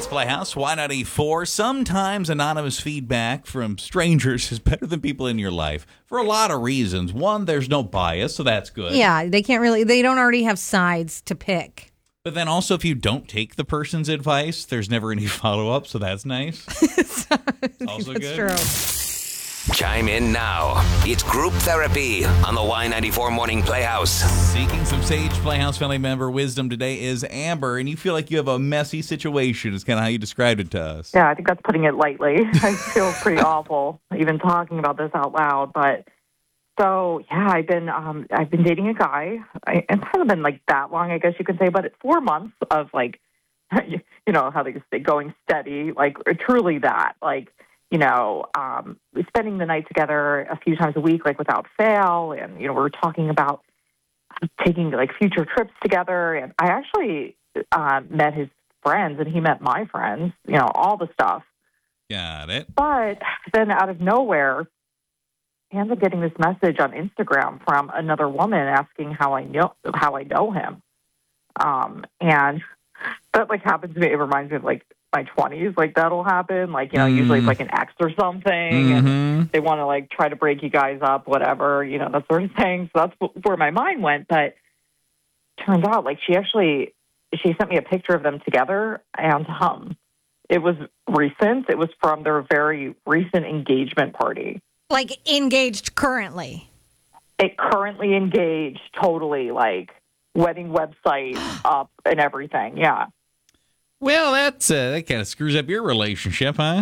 Playhouse, Y94. Sometimes anonymous feedback from strangers is better than people in your life for a lot of reasons. One, there's no bias, so that's good. Yeah, they don't already have sides to pick. But then also, if you don't take the person's advice, there's never any follow-up, so that's nice. Also That's good. true. Chime in now. It's Group Therapy on the Y94 Morning Playhouse. Seeking some Sage Playhouse family member wisdom today is Amber, and you feel like you have a messy situation is kind of how you described it to us. Yeah, I think that's putting it lightly. I feel pretty awful even talking about this out loud. But so, yeah, I've been dating a guy. It hasn't been like that long, I guess you could say, but it's 4 months of like, you know, how they say going steady, like truly that, like, you know, spending the night together a few times a week, like without fail. And, you know, we were talking about taking like future trips together. And I actually met his friends and he met my friends, you know, all the stuff. Got it. But then out of nowhere, I ended up getting this message on Instagram from another woman asking how I know him. And that like happens to me. It reminds me of like my 20s, like that'll happen. Like, you know, usually it's like an ex or something and they want to like try to break you guys up, whatever, you know, that sort of thing. So that's where my mind went. But turned out like she sent me a picture of them together and it was recent. It was from their very recent engagement party. Like engaged currently. It currently engaged, totally, like wedding website up and everything. Yeah. Well, that kind of screws up your relationship, huh?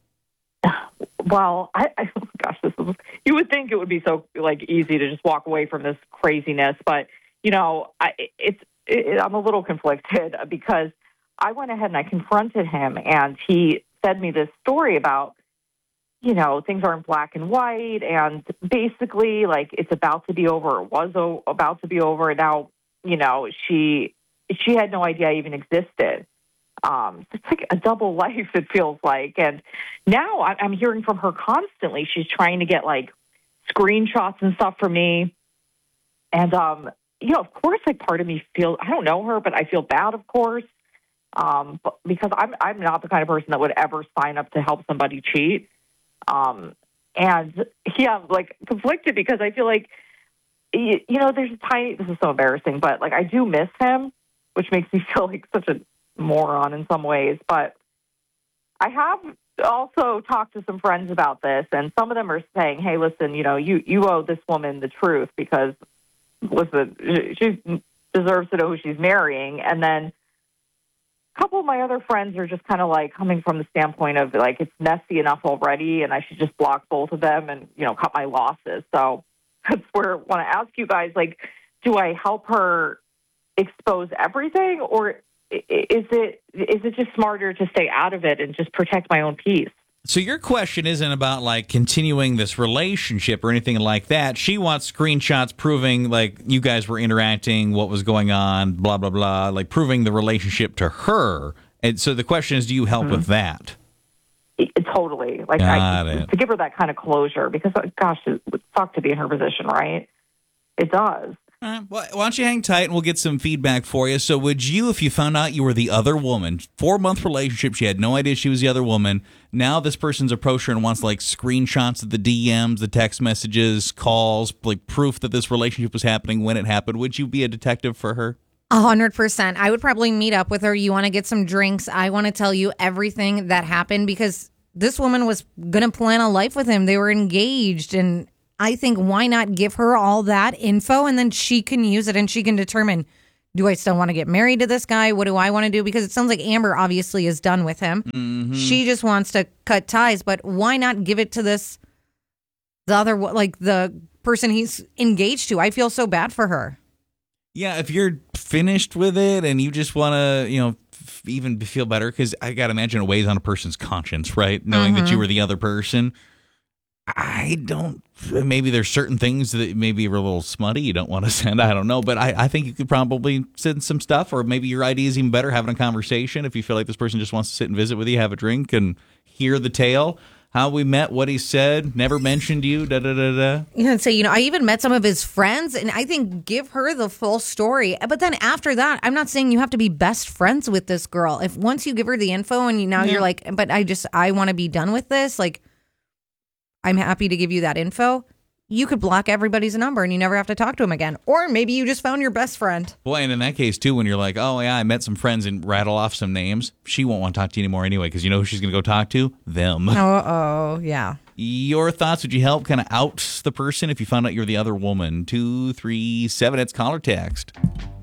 Well, gosh, you would think it would be so like easy to just walk away from this craziness, but you know, I'm a little conflicted because I went ahead and I confronted him, and he said me this story about, you know, things aren't black and white, and basically, like it's about to be over. It was about to be over. Now, you know, she had no idea I even existed. It's like a double life, it feels like. And now I'm hearing from her constantly. She's trying to get like screenshots and stuff from me. And, you know, of course, like part of me feels, I don't know her, but I feel bad, of course, because I'm not the kind of person that would ever sign up to help somebody cheat. And yeah, I'm like conflicted because I feel like, you know, this is so embarrassing, but like I do miss him, which makes me feel like such a moron in some ways. But I have also talked to some friends about this, and some of them are saying, hey, listen, you know, you owe this woman the truth because, listen, she deserves to know who she's marrying. And then a couple of my other friends are just kind of like coming from the standpoint of like, it's messy enough already and I should just block both of them and, you know, cut my losses. So that's where I want to ask you guys, like, do I help her expose everything, or is it just smarter to stay out of it and just protect my own peace? So your question isn't about like continuing this relationship or anything like that. She wants screenshots proving like you guys were interacting, what was going on, blah, blah, blah, like proving the relationship to her. And so the question is, do you help with that? Totally. Like to give her that kind of closure, because gosh, it would suck to be in her position, right? It does. All right. Well, why don't you hang tight and we'll get some feedback for you. So would you, if you found out you were the other woman, 4-month relationship, she had no idea she was the other woman, now this person's approached her and wants like screenshots of the DMs, the text messages, calls, like proof that this relationship was happening when it happened, would you be a detective for her? 100%. I would probably meet up with her. You want to get some drinks. I want to tell you everything that happened because this woman was going to plan a life with him. They were engaged, and I think why not give her all that info and then she can use it and she can determine, do I still want to get married to this guy? What do I want to do? Because it sounds like Amber obviously is done with him. Mm-hmm. She just wants to cut ties, but why not give it to the other, like the person he's engaged to? I feel so bad for her. Yeah, if you're finished with it and you just want to, you know, even feel better, because I got to imagine it weighs on a person's conscience, right? Knowing that you were the other person. Maybe there's certain things that maybe are a little smutty you don't want to send. I don't know. But I think you could probably send some stuff, or maybe your idea is even better, having a conversation. If you feel like this person just wants to sit and visit with you, have a drink, and hear the tale. how we met, what he said, never mentioned you, da-da-da-da. And say, I even met some of his friends, and I think give her the full story. But then after that, I'm not saying you have to be best friends with this girl. If once you give her the info and you're like, but I want to be done with this, like, I'm happy to give you that info. You could block everybody's number and you never have to talk to them again. Or maybe you just found your best friend. Boy, and in that case, too, when you're like, oh, yeah, I met some friends and rattle off some names, she won't want to talk to you anymore anyway, because you know who she's going to go talk to? Them. Oh, yeah. Your thoughts, would you help kind of out the person if you found out you're the other woman? 237, it's caller text.